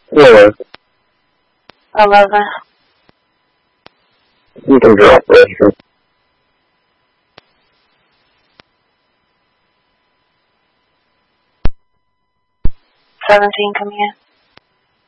11. 11. You can drop pressure. 17 coming in.